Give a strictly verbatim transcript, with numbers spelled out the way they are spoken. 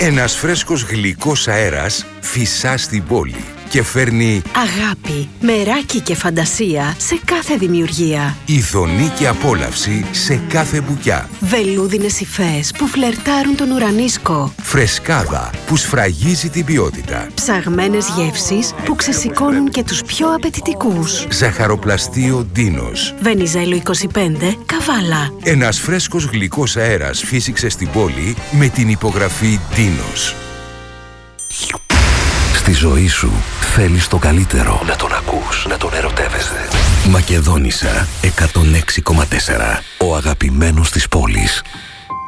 Ένας φρέσκος γλυκός αέρας φυσά στην πόλη και φέρνει αγάπη, μεράκι και φαντασία σε κάθε δημιουργία. ειδονή και απόλαυση σε κάθε μπουκιά. Βελούδινες υφές που φλερτάρουν τον ουρανίσκο. Φρεσκάδα που σφραγίζει την ποιότητα. Ψαγμένες γεύσεις που ξεσηκώνουν και τους πιο απαιτητικούς. Ζαχαροπλαστείο Ντίνος. Βενιζέλο είκοσι πέντε, Καβάλα. Ένας φρέσκος γλυκός αέρας φύσηξε στην πόλη με την υπογραφή Ντίνος. Στη ζωή σου θέλεις το καλύτερο. Να τον ακούς, να τον ερωτεύεσαι. Μακεδόνισσα εκατόν έξι κόμμα τέσσερα. Ο αγαπημένος της πόλης.